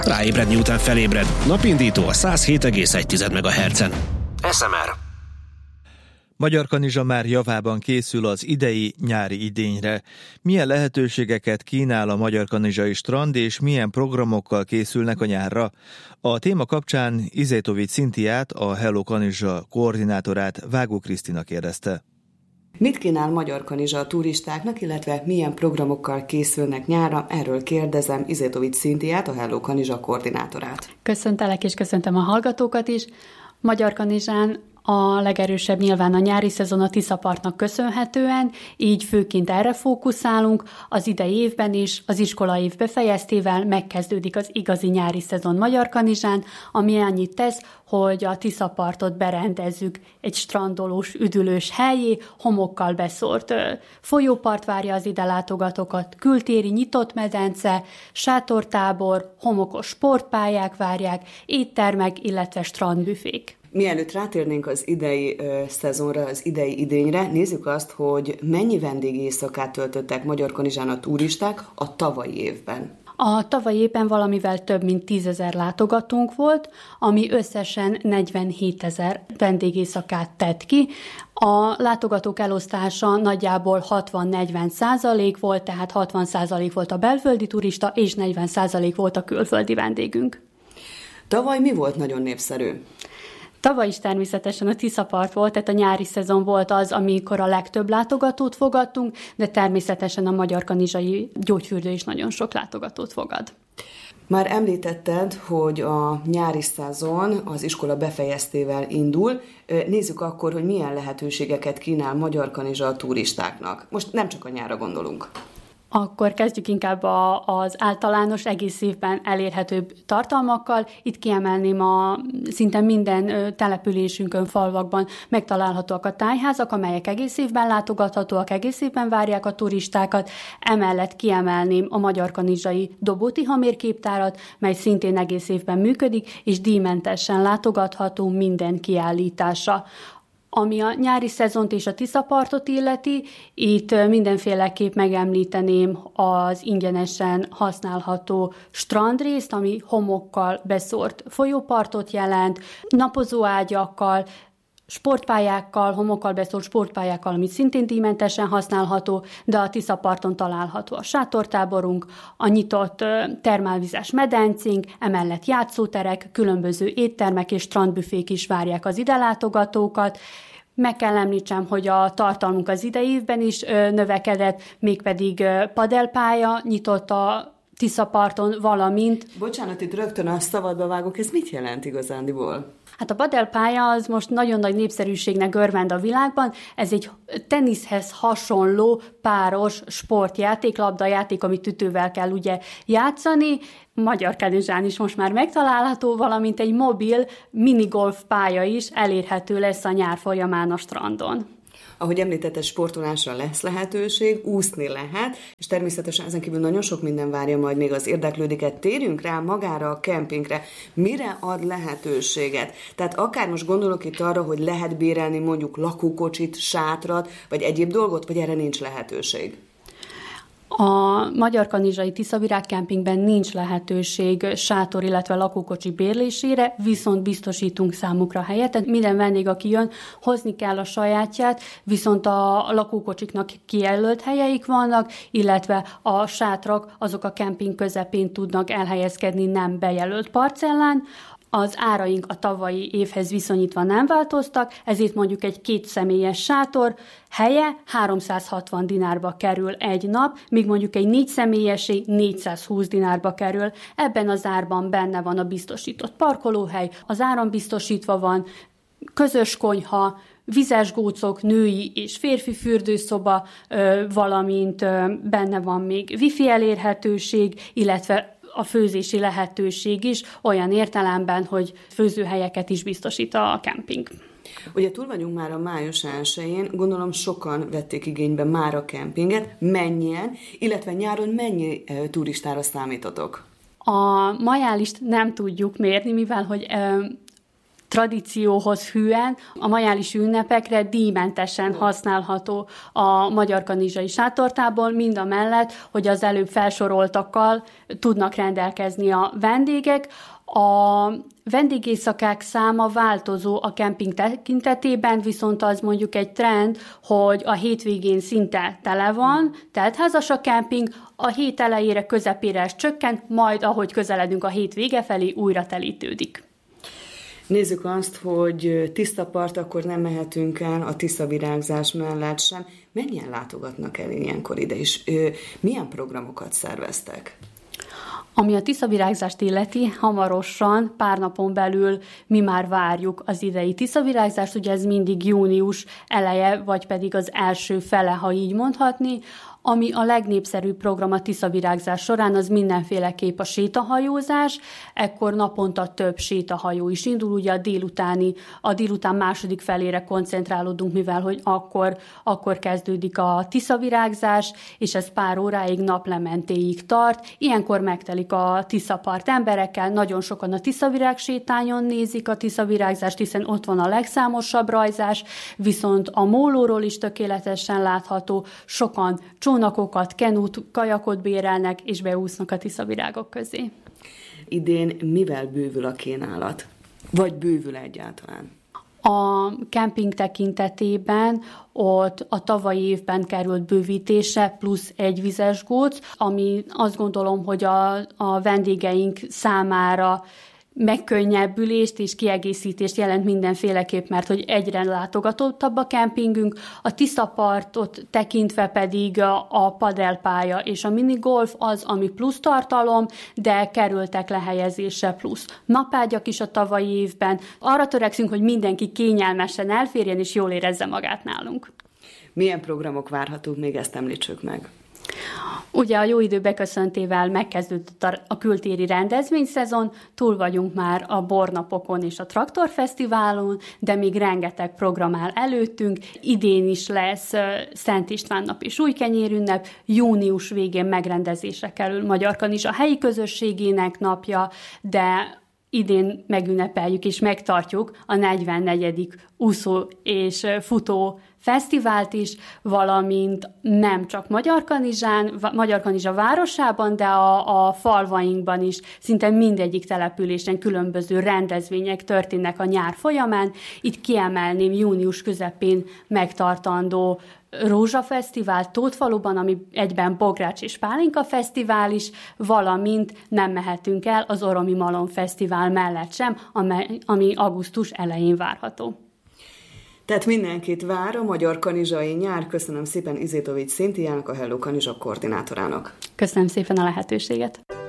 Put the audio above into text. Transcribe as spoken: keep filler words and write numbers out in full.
Ráébred, miután felébred. Napindító a száz hét egész egy megahertzen. es em er. Magyar Kanizsa már javában készül az idei nyári idényre. Milyen lehetőségeket kínál a Magyar Kanizsai Strand, és milyen programokkal készülnek a nyárra? A téma kapcsán Izetovics Szintiát, a Hello Kanizsa koordinátorát Vágó Krisztina kérdezte. Mit kínál Magyar Kanizsa a turistáknak, illetve milyen programokkal készülnek nyárra? Erről kérdezem Izetovics Szintiát, a Hello Kanizsa koordinátorát. Köszöntelek, és köszöntöm a hallgatókat is. Magyar Kanizsán a legerősebb nyilván a nyári szezon a Tiszapartnak köszönhetően, így főként erre fókuszálunk. Az idei évben is az iskola év befejeztével megkezdődik az igazi nyári szezon Magyar Kanizsán, ami annyit tesz, hogy a Tiszapartot berendezzük egy strandolós, üdülős helyé, homokkal beszórt folyópart várja az ide látogatókat, kültéri nyitott medence, sátortábor, homokos sportpályák várják, éttermek, illetve strandbüfék. Mielőtt rátérnénk az idei ö, szezonra, az idei idényre, nézzük azt, hogy mennyi vendégéjszakát töltöttek Magyar Kanizsán a turisták a tavalyi évben. A tavalyi évben valamivel több mint tízezer látogatónk volt, ami összesen negyvenhétezer vendégéjszakát tett ki. A látogatók elosztása nagyjából hatvan-negyven százalék volt, tehát hatvan százalék volt a belföldi turista, és negyven százalék volt a külföldi vendégünk. Tavaly mi volt nagyon népszerű? Tavaly is természetesen a Tiszapart volt, tehát a nyári szezon volt az, amikor a legtöbb látogatót fogadtunk, de természetesen a Magyar Kanizsai gyógyfürdő is nagyon sok látogatót fogad. Már említetted, hogy a nyári szezon az iskola befejeztével indul. Nézzük akkor, hogy milyen lehetőségeket kínál Magyar Kanizsa a turistáknak. Most nem csak a nyárra gondolunk. Akkor kezdjük inkább a, az általános egész évben elérhetőbb tartalmakkal. Itt kiemelném a szinte minden településünkön, falvakban megtalálhatóak a tájházak, amelyek egész évben látogathatóak, egész évben várják a turistákat. Emellett kiemelném a Magyar Kanizsai Dobóti Hamérképtárat, mely szintén egész évben működik, és díjmentesen látogatható minden kiállítása. Ami a nyári szezont és a Tiszapartot illeti, itt mindenféleképp megemlíteném az ingyenesen használható strandrészt, ami homokkal beszórt folyópartot jelent, napozóágyakkal, sportpályákkal, homokkal beszólt sportpályákkal, amit szintén díjmentesen használható, de a Tiszaparton található a sátortáborunk, a nyitott termálvizes medencénk, emellett játszóterek, különböző éttermek és strandbüfék is várják az ide látogatókat. Meg kell említsem, hogy a tartalmunk az idei évben is növekedett, mégpedig padelpálya nyitott a Tiszaparton, valamint... Bocsánat, itt rögtön a szabadba vágok, ez mit jelent igazándiból? Hát a padelpálya az most nagyon nagy népszerűségnek örvend a világban. Ez egy teniszhez hasonló páros sportjáték, labdajáték, amit ütővel kell ugye játszani. Magyar Kanizsán is most már megtalálható, valamint egy mobil minigolf pálya is elérhető lesz a nyár folyamán a strandon. Ahogy említette, sportolásra lesz lehetőség, úszni lehet, és természetesen ezen kívül nagyon sok minden várja majd még az érdeklődőket. Térjünk rá magára a kempingre. Mire ad lehetőséget? Tehát akár most gondolok itt arra, hogy lehet bérelni mondjuk lakókocsit, sátrat, vagy egyéb dolgot, vagy erre nincs lehetőség? A Magyar Kanizsai Tiszavirág kempingben nincs lehetőség sátor, illetve lakókocsi bérlésére, viszont biztosítunk számukra helyet. Tehát minden vendég, aki jön, hozni kell a sajátját, viszont a lakókocsiknak kijelölt helyeik vannak, illetve a sátrak azok a kemping közepén tudnak elhelyezkedni nem bejelölt parcellán. Az áraink a tavalyi évhez viszonyítva nem változtak, ezért mondjuk egy két személyes sátor helye háromszázhatvan dinárba kerül egy nap, míg mondjuk egy négy személyesé négyszázhúsz dinárba kerül. Ebben az árban benne van a biztosított parkolóhely, az áram biztosítva van, közös konyha, vizes gócok, női és férfi fürdőszoba, valamint benne van még wifi elérhetőség, illetve a főzési lehetőség is olyan értelemben, hogy főzőhelyeket is biztosít a kemping. Ugye túl vagyunk már a május elsején, gondolom sokan vették igénybe már a kempinget, mennyien, illetve nyáron mennyi e, turistára számítotok? A majálist nem tudjuk mérni, mivel hogy e, tradícióhoz hűen a majálisi ünnepekre díjmentesen használható a Magyarkanizsai sátortábor, mind a mellett, hogy az előbb felsoroltakkal tudnak rendelkezni a vendégek. A vendégészakák száma változó a kemping tekintetében, viszont az mondjuk egy trend, hogy a hétvégén szinte tele van, teltházas a kemping, a hét elejére, közepére ez csökkent, majd ahogy közeledünk a hét vége felé, újra telítődik. Nézzük azt, hogy tiszta part, akkor nem mehetünk el a tiszavirágzás mellett sem. Mennyien látogatnak el ilyenkor ide is? Milyen programokat szerveztek? Ami a tiszavirágzást illeti, hamarosan, pár napon belül mi már várjuk az idei tiszavirágzást, ugye ez mindig június eleje, vagy pedig az első fele, ha így mondhatni. Ami a legnépszerűbb program a tiszavirágzás során, az mindenféleképp a sétahajózás, ekkor naponta több sétahajó is indul, ugye a délutáni, a délután második felére koncentrálódunk, mivel hogy akkor, akkor kezdődik a tiszavirágzás, és ez pár óráig, naplementéig tart. Ilyenkor megtelik a Tiszapart emberekkel, nagyon sokan a tiszavirág sétányon nézik a tiszavirágzást, hiszen ott van a legszámosabb rajzás, viszont a mólóról is tökéletesen látható, sokan csónakokat, kenút, kajakot bérelnek, és beúsznak a tiszavirágok közé. Idén mivel bővül a kínálat? Vagy bővül egyáltalán? A kemping tekintetében ott a tavalyi évben került bővítése plusz egy vizes góc, ami azt gondolom, hogy a, a vendégeink számára megkönnyebbülést és kiegészítést jelent mindenféleképp, mert hogy egyre látogatottabb a kempingünk, a Tiszapartot tekintve pedig a, a padelpálya és a minigolf az, ami plusz tartalom, de kerültek lehelyezésre plusz napágyak is a tavalyi évben. Arra törekszünk, hogy mindenki kényelmesen elférjen és jól érezze magát nálunk. Milyen programok várhatók, még ezt említsük meg? Ugye a jó idő beköszöntével megkezdődött a kültéri rendezvényszezon, túl vagyunk már a bornapokon és a traktorfesztiválon, de még rengeteg program áll előttünk. Idén is lesz Szent István nap és újkenyérünnep, június végén megrendezésre kerül Magyarkanizsa helyi közösségének napja, de idén megünnepeljük és megtartjuk a negyvennegyedik úszó és futó fesztivált is, valamint nem csak Magyarkanizsán, Magyarkanizsa városában, de a, a falvainkban is szinte mindegyik településen különböző rendezvények történnek a nyár folyamán. Itt kiemelném június közepén megtartandó Rózsafesztivál Tótfaluban, ami egyben Bogrács és Pálinka Fesztivál is, valamint nem mehetünk el az Oromi Malom Fesztivál mellett sem, ami augusztus elején várható. Tehát mindenkit vár a Magyarkanizsai nyár. Köszönöm szépen Izétovics Szintiának, a Hello Kanizsa koordinátorának. Köszönöm szépen a lehetőséget.